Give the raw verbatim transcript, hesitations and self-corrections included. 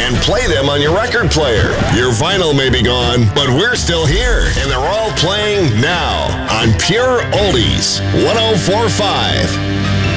and play them on your record player. Your vinyl may be gone, but we're still here, and they're all playing now on Pure Oldies one oh four point five.